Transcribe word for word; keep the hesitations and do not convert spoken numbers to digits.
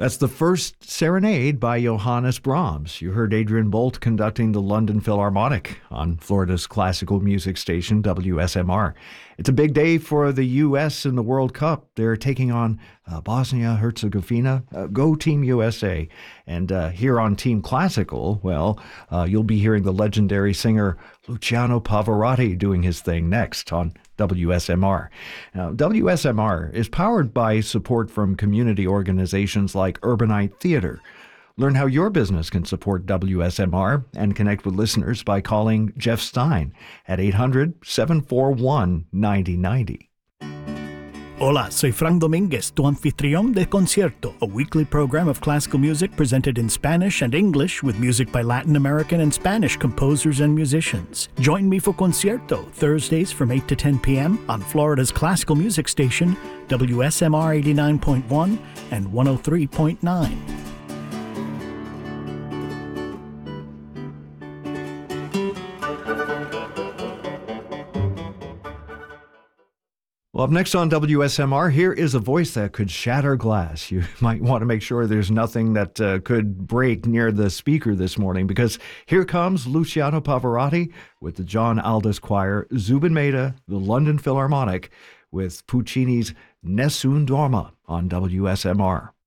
That's the first serenade by Johannes Brahms. You heard Adrian Bolt conducting the London Philharmonic on Florida's classical music station, W S M R. It's a big day for the U S in the World Cup. They're taking on uh, Bosnia-Herzegovina. Uh, go Team U S A. And uh, here on Team Classical, well, uh, you'll be hearing the legendary singer Luciano Pavarotti doing his thing next on W S M R. Now, W S M R is powered by support from community organizations like Urbanite Theater. Learn how your business can support W S M R and connect with listeners by calling Jeff Stein at eight hundred, seven four one, nine zero nine zero. Hola, soy Frank Dominguez, tu anfitrión de Concierto, a weekly program of classical music presented in Spanish and English with music by Latin American and Spanish composers and musicians. Join me for Concierto, Thursdays from eight to ten p.m. on Florida's classical music station, W S M R eighty-nine point one and one oh three point nine. Well, up next on W S M R, here is a voice that could shatter glass. You might want to make sure there's nothing that uh, could break near the speaker this morning, because here comes Luciano Pavarotti with the John Aldous Choir, Zubin Mehta, the London Philharmonic, with Puccini's Nessun Dorma on W S M R.